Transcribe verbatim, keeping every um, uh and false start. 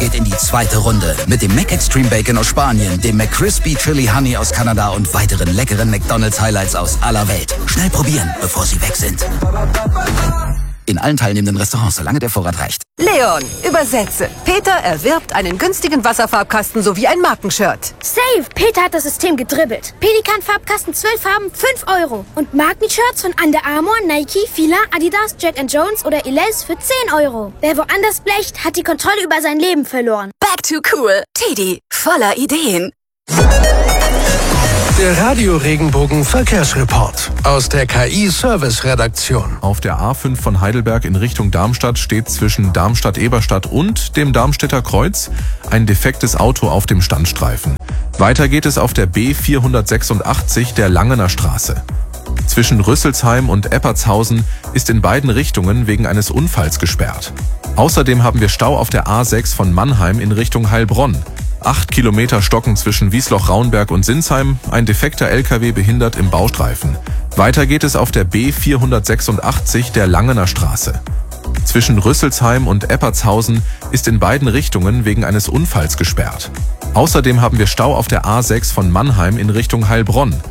geht in die zweite Runde mit dem Mac Extreme Bacon aus Spanien, dem McCrispy Chili Honey aus Kanada und weiteren leckeren McDonald's Highlights aus aller Welt. Schnell probieren, bevor sie weg sind. In allen teilnehmenden Restaurants, solange der Vorrat reicht. Leon, übersetze. Peter erwirbt einen günstigen Wasserfarbkasten sowie ein Markenshirt. Safe! Peter hat das System gedribbelt. Pelikan-Farbkasten, zwölf Farben, fünf Euro. Und Markenshirts von Under Armour, Nike, Fila, Adidas, Jack and Jones oder Elize für zehn Euro. Wer woanders blecht, hat die Kontrolle über sein Leben verloren. Back to cool. Teddy, voller Ideen. Der Radio-Regenbogen-Verkehrsreport aus der K I-Service-Redaktion. Auf der A fünf von Heidelberg in Richtung Darmstadt steht zwischen Darmstadt-Eberstadt und dem Darmstädter Kreuz ein defektes Auto auf dem Standstreifen. Weiter geht es auf der B vierhundertsechsundachtzig der Langener Straße. Zwischen Rüsselsheim und Eppertshausen ist in beiden Richtungen wegen eines Unfalls gesperrt. Außerdem haben wir Stau auf der A sechs von Mannheim in Richtung Heilbronn. Acht Kilometer stocken zwischen Wiesloch-Raunberg und Sinsheim, ein defekter L K W behindert im Baustreifen. Weiter geht es auf der B vierhundertsechsundachtzig der Langener Straße. Zwischen Rüsselsheim und Eppertshausen ist in beiden Richtungen wegen eines Unfalls gesperrt. Außerdem haben wir Stau auf der A sechs von Mannheim in Richtung Heilbronn.